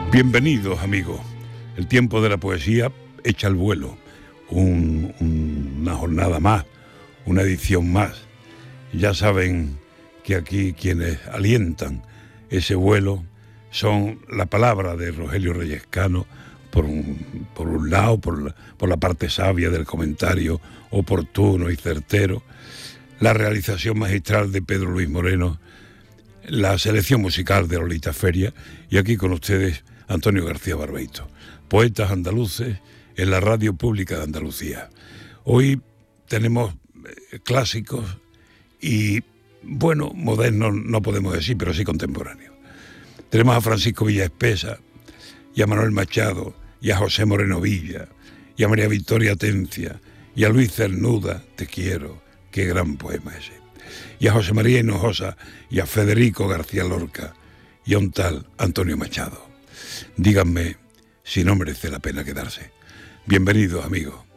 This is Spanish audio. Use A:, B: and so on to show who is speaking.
A: Bienvenidos, amigos. El tiempo de la poesía echa el vuelo. Una jornada más, una edición más. Ya saben que aquí quienes alientan ese vuelo son la palabra de Rogelio Reyes Cano, por un lado, por la parte sabia del comentario oportuno y certero, la realización magistral de Pedro Luis Moreno, la selección musical de Lolita Feria, y aquí con ustedes Antonio García Barbeito, poetas andaluces en la radio pública de Andalucía. Hoy tenemos clásicos y, bueno, modernos no podemos decir, pero sí contemporáneos. Tenemos a Francisco Villaespesa, y a Manuel Machado, y a José Moreno Villa, y a María Victoria Atencia, y a Luis Cernuda, Te quiero, qué gran poema ese, y a José María Hinojosa, y a Federico García Lorca, y a un tal Antonio Machado. Díganme si no merece la pena quedarse. Bienvenidos, amigos.